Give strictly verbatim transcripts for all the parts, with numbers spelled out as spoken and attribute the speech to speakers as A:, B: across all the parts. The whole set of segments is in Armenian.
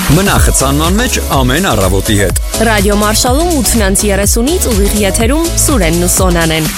A: Մնա խցանման մեջ ամեն առավոտի հետ։
B: Ռադիո Մարշալում ութ երեսունից ուղիղ եթերում Սուրենն ու Սոնան են։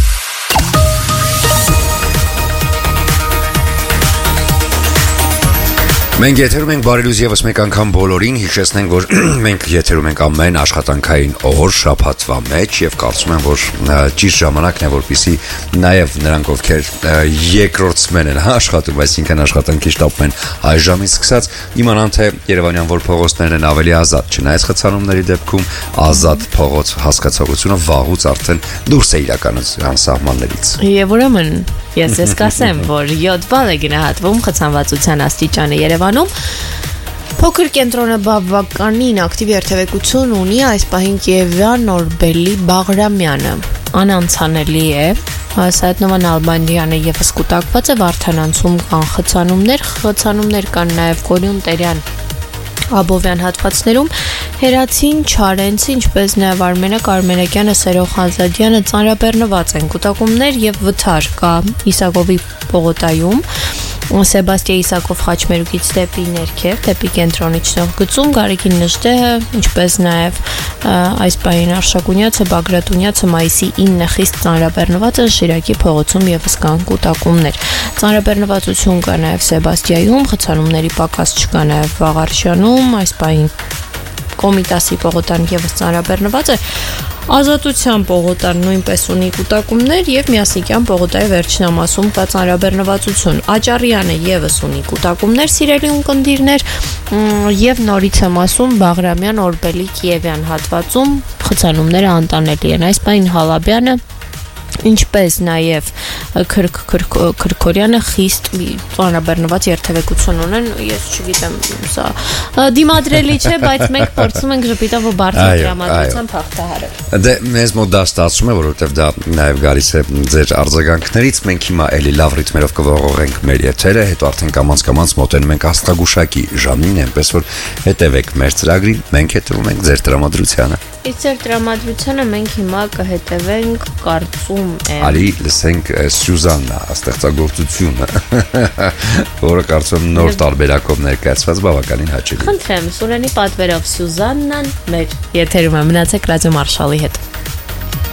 C: Մենք եթերում ենք բարելույզ եւս մեկ անգամ բոլորին, հիշեցնենք, որ մենք եթերում ենք ամեն աշխատանքային օր շաբաթվա մեջ եւ կարծում եմ, որ ճիշտ ժամանակն է, որպեսզի նաեւ նրանք, ովքեր երկրորդսմեն են աշխատում, այսինքն աշխատանքի շտապում են այս ժամից սկսած, իմանան թե Երևանյան որ փողոցներն են ավելի ազատ, չնայած խցանումների դեպքում ազատ փողոց հասկացողությունը վաղուց արդեն դուրս է իրականության սահմաններից։
D: Եվ ուրեմն ես ես կասեմ, որ յոթ բալ է գնահատվում խցանվածության աստիճանը Երևանում։ Փոքր կենտրոնը բավականին ակտիվ երթևեկություն ունի այս պահին Կիևյան Նորբելի Բաղրամյանը։ Անանցանելի է, Սայաթ-Նովան Ալբանդյանը եւս կուտակված է, Վարդանանցում կան խցանումներ, խցանումներ կան նաեւ Կորյուն Տերյան Աբովյան հատվածներում, Հերացին, Չարենցի, ինչպես նաև Արմենակ Արմենակյանը, Սերող Ազատյանը ծանրաբեռնված են կուտակումներ եւ վթար կա Իսակովի պողոտայում, Սեբաստիա Իսակով խաչմերուկից դեպի ներքև, դեպի կենտրոնի ճնող գծում, Գարեգին Նժդեհը, ինչպես նաև այս պահին Արշակունյացը, Բագրատունյացը մայիսի ինը խիստ ծանրաբեռնված են, Շիրակի փողոցում եւս կան կուտակումներ։ Ծանրաբեռնվածություն կա նաև Սեբաստիայում, խցանումների պակաս չկա նաև Վաղարշյանում, այս պահին Կոմիտասի պողոտան եւս ծանրաբեռնված է, Ազատության պողոտան նույնպես ունի կուտակումներ եւ Միասնիկյան պողոտայի վերջնամասում կա ծանրաբեռնվածություն։ Աճարյանը եւս ունի կուտակումներ, սիրելի ունկնդիրներ, եւ նորից եմ ասում Բաղրամյան Օրբելի Կիևյան հատվածում խցանումները անտանելի են։ Այս պահին Հալաբյանը ինչպես նաև Քրքորյանը խիստ ծանրաբեռնված երթևեկություն ունեն, ես չգիտեմ, սա դիմադրելի չէ, բայց մենք փորձում ենք ժպիտով ու բարձր տրամադրությամբ հաղթահարել։
C: Դե մեզ մոտ դա ստացվում է, որովհետև դա նաև գալիս է ձեր արձագանքներից, մենք հիմա էլի լավ ռիթմերով կողողենք մեր եթերը, հետո արդեն կամաց-կամաց մոտենում ենք աստղագուշակի ժամին, այնպես որ հետևեք մեր ծրագրին, մենք հետևում ենք ձեր տրամադրությանը։
D: Իսկ ձեր տրամադրությանը մենք հիմա կհետևենք, կարծում եմ։
C: Արի լսենք Սյուզաննա, ստեղծագործությունը, որը կարծում եմ նոր տարբերակով ներկայացված բավականին հաճելի։
D: Խնդրեմ, Սուրենի պատվերով Սյուզաննան մեր եթերում է, մնացեք Ռադիո Մարշալի հետ։